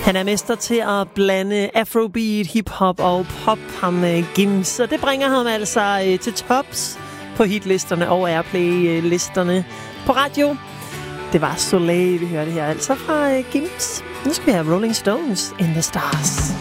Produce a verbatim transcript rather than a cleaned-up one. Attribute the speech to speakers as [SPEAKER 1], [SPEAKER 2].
[SPEAKER 1] Han er mester til at blande afrobeat, hiphop og pop, ham med Gims. Og det bringer ham altså øh, til tops på hitlisterne og airplay-listerne på radio. Det var Soleil, vi hørte her, altså fra øh, Gims. Nu skal vi have Rolling Stones in the Stars.